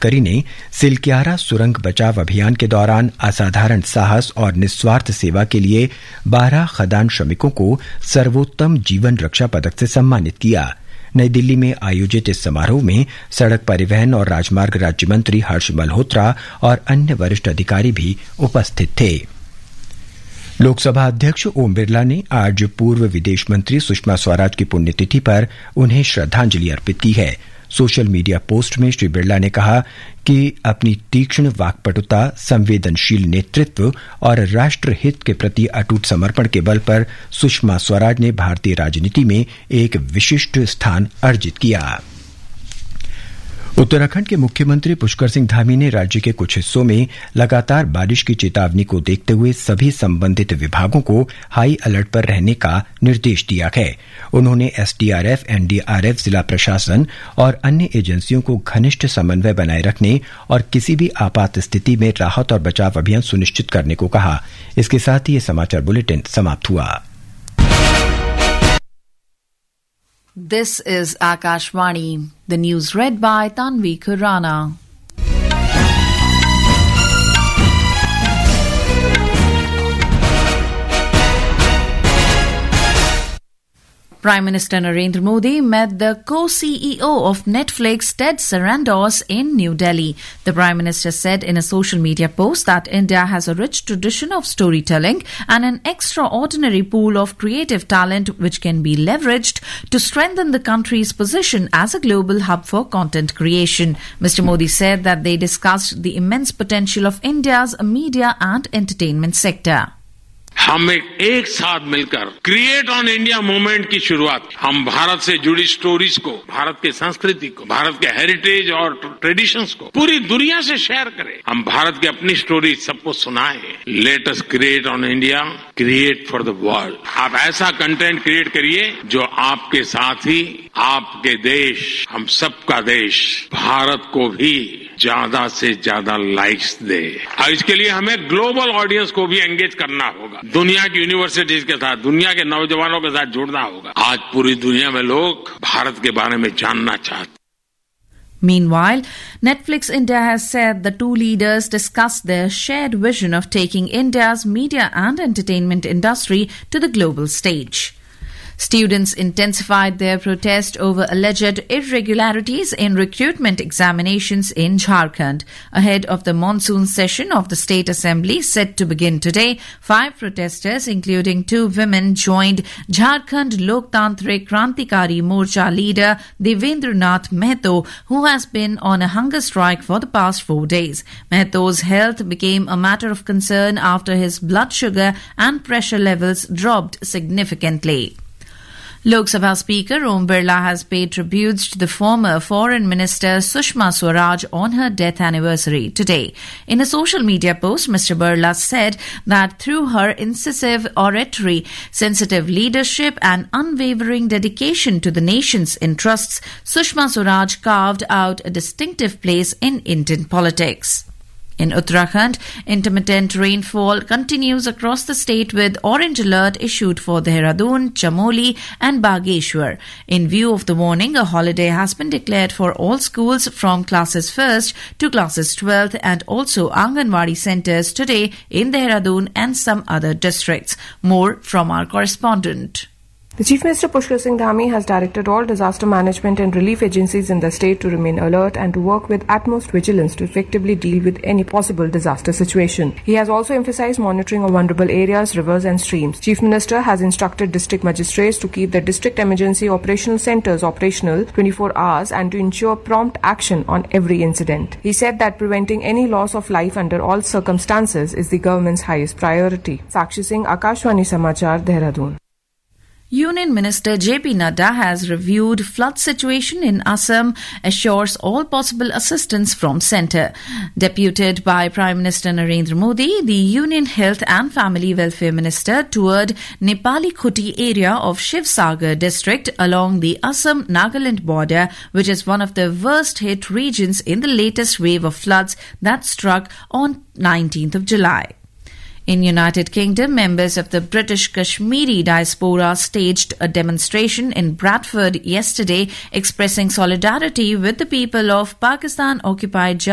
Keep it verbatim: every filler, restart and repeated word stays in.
गडकरी ने सिलक्यारा सुरंग बचाव अभियान के दौरान असाधारण साहस और निस्वार्थ सेवा के लिए बारह खदान श्रमिकों को सर्वोत्तम जीवन रक्षा पदक से सम्मानित किया। नई दिल्ली में आयोजित इस समारोह में सड़क परिवहन और राजमार्ग राज्य मंत्री हर्ष मल्होत्रा और अन्य वरिष्ठ अधिकारी भी उपस्थित थे। लोकसभा अध्यक्ष ओम बिरला ने आज पूर्व विदेश मंत्री सुषमा स्वराज की पुण्यतिथि पर उन्हें श्रद्धांजलि अर्पित की है। सोशल मीडिया पोस्ट में श्री बिरला ने कहा कि अपनी तीक्ष्ण वाक्पटुता, संवेदनशील नेतृत्व और राष्ट्रहित के प्रति अटूट समर्पण के बल पर सुषमा स्वराज ने भारतीय राजनीति में एक विशिष्ट स्थान अर्जित किया। उत्तराखंड के मुख्यमंत्री पुष्कर सिंह धामी ने राज्य के कुछ हिस्सों में लगातार बारिश की चेतावनी को देखते हुए सभी संबंधित विभागों को हाई अलर्ट पर रहने का निर्देश दिया है। उन्होंने एसडीआरएफ, एनडीआरएफ, जिला प्रशासन और अन्य एजेंसियों को घनिष्ठ समन्वय बनाए रखने और किसी भी आपात स्थिति में राहत और बचाव अभियान सुनिश्चित करने को कहा। इसके साथ ही ये समाचार बुलेटिन समाप्त हुआ। This is Akashvani. The news read by Tanvi Khurana. Prime Minister Narendra Modi met the co-C E O of Netflix, Ted Sarandos, in New Delhi. The Prime Minister said in a social media post that India has a rich tradition of storytelling and an extraordinary pool of creative talent which can be leveraged to strengthen the country's position as a global hub for content creation. Mister Modi said that they discussed the immense potential of India's media and entertainment sector. हम एक, एक साथ मिलकर create on India movement की शुरुआत, हम भारत से जुड़ी स्टोरीज को, भारत की संस्कृति को, भारत के हेरिटेज और ट्रेडिशंस को पूरी दुनिया से शेयर करें। हम भारत की अपनी स्टोरी सबको सुनाएं। Let us create on India, create for the world. आप ऐसा कंटेंट क्रिएट करिए जो आपके साथ ही आपके देश, हम सबका देश भारत को भी ज्यादा से ज्यादा लाइक्स दे। और इसके लिए हमें ग्लोबल ऑडियंस को भी एंगेज करना होगा। दुनिया की यूनिवर्सिटीज के साथ, दुनिया के नौजवानों के साथ जुड़ना होगा। आज पूरी दुनिया में लोग भारत के बारे में जानना चाहते। Meanwhile, Netflix India has said the two leaders discussed their shared vision of taking India's media and entertainment industry to the global stage. Students intensified their protest over alleged irregularities in recruitment examinations in Jharkhand. Ahead of the monsoon session of the State Assembly set to begin today, five protesters, including two women, joined Jharkhand Loktantrik Krantikari Morcha leader Devendranath Mehto, who has been on a hunger strike for the past four days. Mehto's health became a matter of concern after his blood sugar and pressure levels dropped significantly. Lok Sabha Speaker Om Birla has paid tributes to the former Foreign Minister Sushma Swaraj on her death anniversary today. In a social media post, Mister Birla said that through her incisive oratory, sensitive leadership and unwavering dedication to the nation's interests, Sushma Swaraj carved out a distinctive place in Indian politics. In Uttarakhand, intermittent rainfall continues across the state with orange alert issued for Dehradun, Chamoli and Bageshwar. In view of the warning, a holiday has been declared for all schools from classes first to classes twelfth and also Anganwadi centres today in Dehradun and some other districts. More from our correspondent. The Chief Minister Pushkar Singh Dhami has directed all disaster management and relief agencies in the state to remain alert and to work with utmost vigilance to effectively deal with any possible disaster situation. He has also emphasized monitoring of vulnerable areas, rivers and streams. Chief Minister has instructed district magistrates to keep the district emergency operational centres operational twenty-four hours and to ensure prompt action on every incident. He said that preventing any loss of life under all circumstances is the government's highest priority. Sakshi Singh, Akashvani Samachar, Dehradun. Union Minister J P Nadda has reviewed flood situation in Assam, assures all possible assistance from centre. Deputed by Prime Minister Narendra Modi, the Union Health and Family Welfare Minister toured Nepali Khuti area of Shivsagar district along the Assam-Nagaland border, which is one of the worst hit regions in the latest wave of floods that struck on nineteenth of July. In United Kingdom, members of the British Kashmiri diaspora staged a demonstration in Bradford yesterday expressing solidarity with the people of Pakistan-occupied